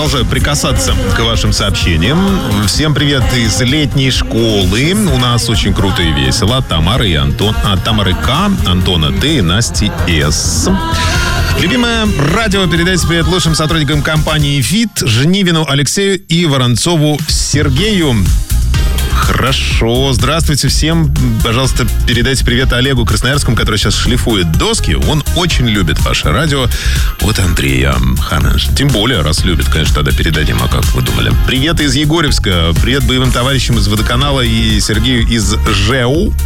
продолжаю прикасаться к вашим сообщениям. Всем привет из летней школы. У нас очень круто и весело. От Тамары и от Тамары К, Антона Т и Насти С. Любимое радио, передайте привет лучшим сотрудникам компании «ФИТ», Жнивину Алексею и Воронцову Сергею. Хорошо. Здравствуйте всем. Пожалуйста, передайте привет Олегу Красноярскому, который сейчас шлифует доски. Он очень любит ваше радио. Вот Андрея Ханаш. Тем более, раз любит, конечно, тогда передадим. А как вы думали? Привет из Егорьевска. Привет боевым товарищам из Водоканала и Сергею из ЖЭУ.